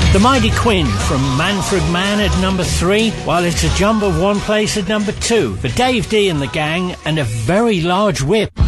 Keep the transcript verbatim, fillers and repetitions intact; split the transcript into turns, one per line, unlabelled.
The Mighty Quinn from Manfred Mann at number three, while it's a jump of one place at number two for Dave D and the gang and a very large whip.